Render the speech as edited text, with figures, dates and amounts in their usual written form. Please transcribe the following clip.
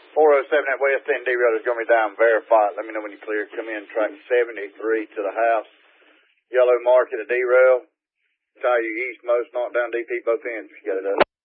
407 at West End D Road is going to be down. Verify it. Let me know when you clear. Come in, track 73 to the house. Yellow mark at a D-rail. Tire you eastmost, knock down DP both ends. You got it up.